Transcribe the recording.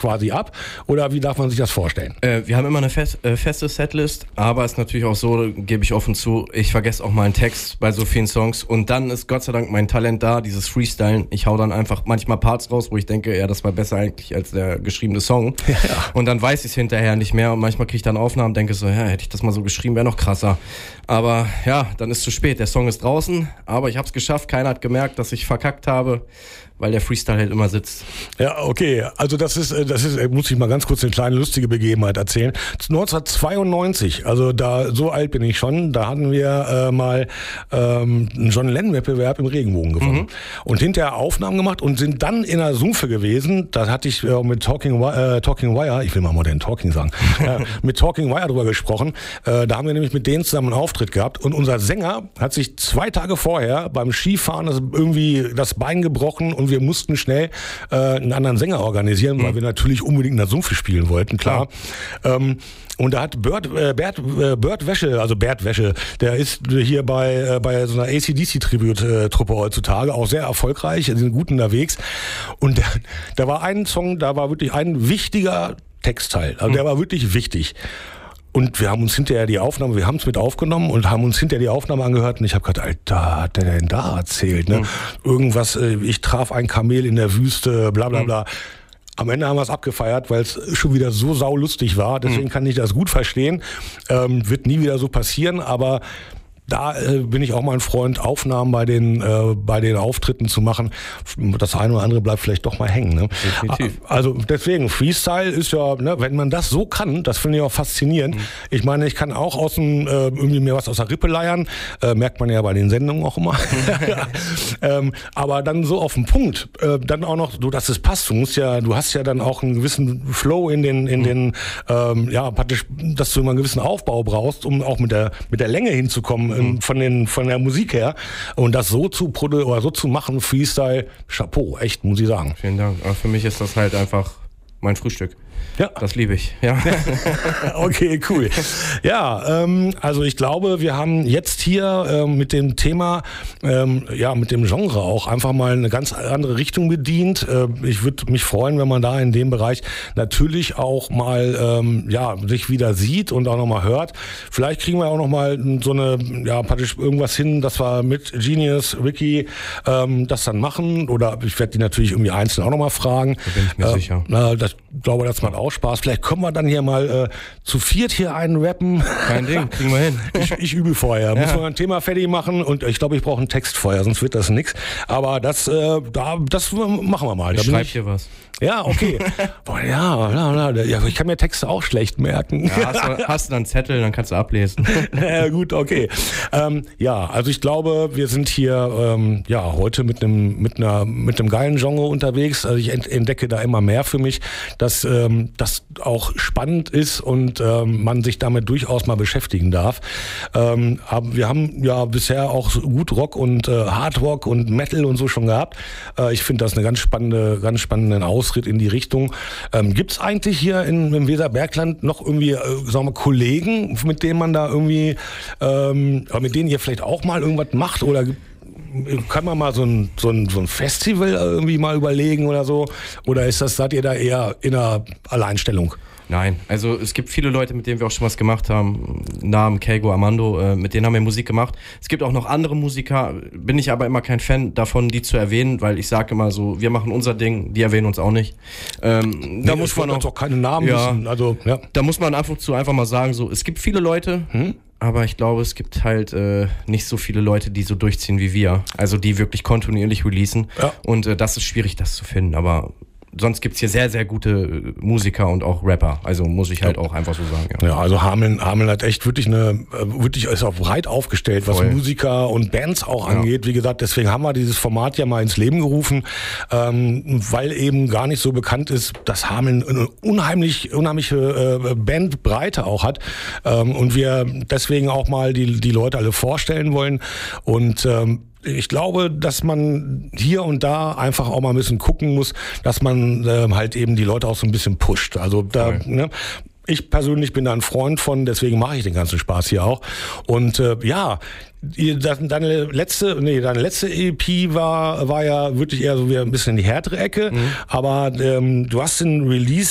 quasi ab? Oder wie darf man sich das vorstellen? Wir haben immer eine feste Setlist, aber es ist natürlich auch so, gebe ich offen zu, ich vergesse auch mal einen Text bei so vielen Songs und dann ist Gott sei Dank mein Talent da, dieses Freestylen. Ich hau dann einfach manchmal Parts raus, wo ich denke, ja, das war besser eigentlich als der geschriebene Song. Ja. Und dann weiß ich es hinterher nicht mehr und manchmal kriege ich dann Aufnahmen, denke so, ja, hätte ich das mal so geschrieben, wäre noch krasser. Aber ja, dann ist zu spät. Der Song ist draußen, aber ich habe es geschafft. Keiner hat gemerkt, dass ich verkackt habe, weil der Freestyle halt immer sitzt. Ja, okay. Also das ist, muss ich mal ganz kurz eine kleine lustige Begebenheit erzählen. 1992, also so alt bin ich schon, da hatten wir mal einen John Lennon-Wettbewerb im Regenbogen gewonnen. Und hinterher Aufnahmen gemacht und sind dann in der Sumpfe gewesen. Da hatte ich mit Talking Wire, ich will mal Modern Talking sagen, mit Talking Wire drüber gesprochen. Da haben wir nämlich mit denen zusammen einen Auftritt gehabt und unser Sänger hat sich 2 Tage vorher beim Skifahren irgendwie das Bein gebrochen und wir mussten schnell einen anderen Sänger organisieren, weil wir natürlich unbedingt in der Sumpfe spielen wollten, klar. Und da hat Bert Wäsche, der ist hier bei so einer AC/DC-Tribute-Truppe heutzutage auch sehr erfolgreich, die sind gut unterwegs. Und da war ein Song, da war wirklich ein wichtiger Textteil, also der war wirklich wichtig. Und wir haben uns hinterher wir haben es mit aufgenommen und haben uns hinterher die Aufnahme angehört und ich habe gedacht, Alter, hat der denn da erzählt? Ne? Irgendwas, ich traf ein Kamel in der Wüste, bla bla bla. Am Ende haben wir es abgefeiert, weil es schon wieder so saulustig war. Deswegen kann ich das gut verstehen. Wird nie wieder so passieren, aber da bin ich auch mal ein Freund, Aufnahmen bei den Auftritten zu machen. Das eine oder andere bleibt vielleicht doch mal hängen. Ne? Definitiv. Also deswegen, Freestyle ist ja, ne, wenn man das so kann, das finde ich auch faszinierend. Ich meine, ich kann auch irgendwie mir was aus der Rippe leiern, merkt man ja bei den Sendungen auch immer. Aber dann so auf den Punkt, dann auch noch, so dass es passt. Du hast ja dann auch einen gewissen Flow in den praktisch, dass du immer einen gewissen Aufbau brauchst, um auch mit der Länge hinzukommen. Von der Musik her und das so zu machen, Freestyle, Chapeau, echt, muss ich sagen. Vielen Dank. Aber für mich ist das halt einfach mein Frühstück. Ja. Das liebe ich, ja. Okay, cool. Ja, also ich glaube, wir haben jetzt hier mit dem Thema, mit dem Genre auch einfach mal eine ganz andere Richtung bedient. Ich würde mich freuen, wenn man da in dem Bereich natürlich auch mal sich wieder sieht und auch nochmal hört. Vielleicht kriegen wir auch nochmal so eine, praktisch irgendwas hin, dass wir mit Genius, Ricky das dann machen. Oder ich werde die natürlich irgendwie einzeln auch nochmal fragen. Da bin ich mir sicher. Ich glaube, das macht auch Spaß. Vielleicht können wir dann hier mal zu viert hier einen rappen. Kein Ding, kriegen wir hin. Ich übe vorher. Muss man ein Thema fertig machen und ich glaube, ich brauche einen Text vorher, sonst wird das nichts. Aber das machen wir mal. Ich schreibe dir was. Ja, okay. Boah, ich kann mir Texte auch schlecht merken. Ja, hast du dann einen Zettel, dann kannst du ablesen. Ja, gut, okay. Also ich glaube, wir sind hier heute mit einem geilen Genre unterwegs. Also ich entdecke da immer mehr für mich, dass das auch spannend ist und man sich damit durchaus mal beschäftigen darf. Aber wir haben ja bisher auch gut Rock und Hard Rock und Metal und so schon gehabt. Ich finde das eine ganz spannenden Ausritt in die Richtung. Gibt es eigentlich hier im Weserbergland noch irgendwie, Kollegen, mit denen man da irgendwie, mit denen ihr vielleicht auch mal irgendwas macht oder kann man mal so ein Festival irgendwie mal überlegen oder so? Oder seid ihr da eher in einer Alleinstellung? Nein, also es gibt viele Leute, mit denen wir auch schon was gemacht haben. Namen, Keigo, Armando, mit denen haben wir Musik gemacht. Es gibt auch noch andere Musiker, bin ich aber immer kein Fan davon, die zu erwähnen, weil ich sage immer so, wir machen unser Ding, die erwähnen uns auch nicht. Da muss man auch keine Namen wissen. Also, ja. Da muss man einfach mal sagen, so, es gibt viele Leute, aber ich glaube, es gibt halt nicht so viele Leute, die so durchziehen wie wir. Also die wirklich kontinuierlich releasen. Ja. Und das ist schwierig, das zu finden, aber sonst gibt's hier sehr, sehr gute Musiker und auch Rapper. Also muss ich halt auch einfach so sagen. Ja, also Hameln hat echt wirklich ist auch breit aufgestellt, was Musiker und Bands auch angeht. Wie gesagt, deswegen haben wir dieses Format ja mal ins Leben gerufen, weil eben gar nicht so bekannt ist, dass Hameln eine unheimliche Bandbreite auch hat. Und wir deswegen auch mal die Leute alle vorstellen wollen. Und ich glaube, dass man hier und da einfach auch mal ein bisschen gucken muss, dass man halt eben die Leute auch so ein bisschen pusht. Also ich persönlich bin da ein Freund von, deswegen mache ich den ganzen Spaß hier auch. Und deine letzte EP war ja wirklich eher so wie ein bisschen in die härtere Ecke, aber du hast den Release